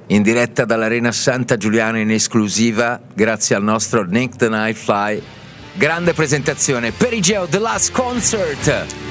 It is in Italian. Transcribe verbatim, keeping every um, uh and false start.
in diretta dall'Arena Santa Giuliana in esclusiva, grazie al nostro Nick the Night Fly. Grande presentazione, Perigeo The Last Concert.